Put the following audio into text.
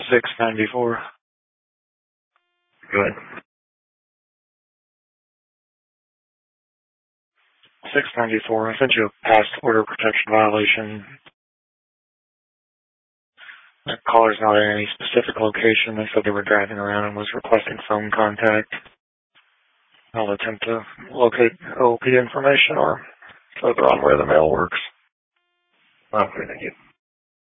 694. Go ahead. 694. I sent you a past order protection violation. The caller's not in any specific location. They said they were driving around and was requesting phone contact. I'll attempt to locate OP information or further on where the mail works. Okay, thank you.